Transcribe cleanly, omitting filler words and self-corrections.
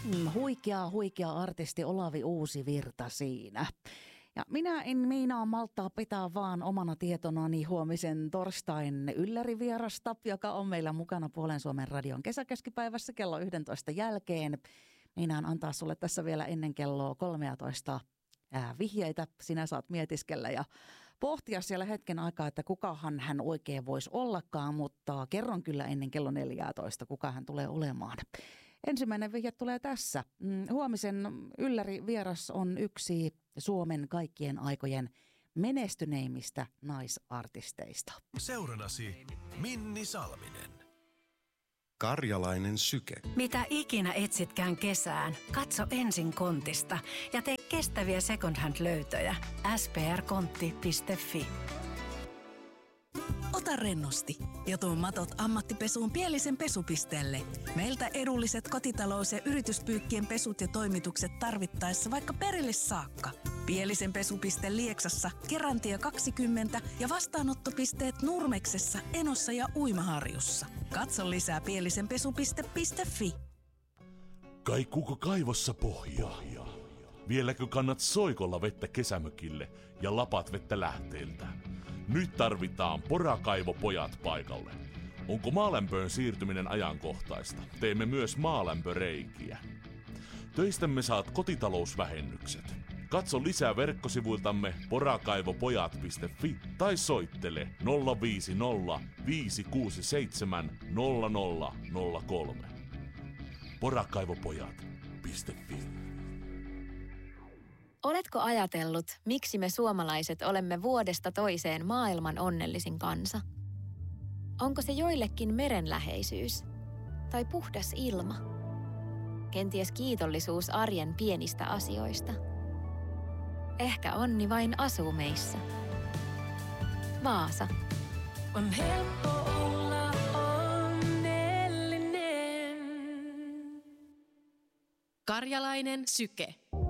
Huikea artisti Olavi Uusivirta siinä. Ja minä en meinaa malttaa pitää vaan omana tietonani huomisen torstain yllärivierasta, joka on meillä mukana Puolen Suomen radion kesäkeskipäivässä kello 11 jälkeen. Meinaan antaa sulle tässä vielä ennen kelloa 13 vihjeitä. Sinä saat mietiskellä ja pohtia siellä hetken aikaa, että kukahan hän oikein voisi ollakaan, mutta kerron kyllä ennen kello 14, kuka hän tulee olemaan. Ensimmäinen vihje tulee tässä. Huomisen ylläri-vieras on yksi Suomen kaikkien aikojen menestyneimmistä naisartisteista. Seurannasi Minni Salminen. Karjalainen syke. Mitä ikinä etsitkään kesään, katso ensin Kontista ja tee kestäviä second hand -löytöjä. sprkontti.fi. Ota rennosti ja tuo matot ammattipesuun Pielisen pesupisteelle. Meiltä edulliset kotitalous- ja yrityspyykkien pesut ja toimitukset tarvittaessa vaikka perille saakka. Pielisen pesupiste Lieksassa, Kerantie 20 ja vastaanottopisteet Nurmeksessa, Enossa ja Uimaharjussa. Katso lisää pielisenpesupiste.fi. Kaikuuko kaivossa pohjaa? Vieläkö kannat soikolla vettä kesämökille ja lapat vettä lähteeltä? Nyt tarvitaan Porakaivopojat paikalle. Onko maalämpöön siirtyminen ajankohtaista? Teemme myös maalämpöreikiä. Töistämme saat kotitalousvähennykset. Katso lisää verkkosivuiltamme porakaivopojat.fi tai soittele 050 567 0003. Porakaivopojat.fi. Oletko ajatellut, miksi me suomalaiset olemme vuodesta toiseen maailman onnellisin kansa? Onko se joillekin merenläheisyys? Tai puhdas ilma? Kenties kiitollisuus arjen pienistä asioista? Ehkä onni vain asuu meissä. Vaasa. On helppo olla onnellinen. Karjalainen syke.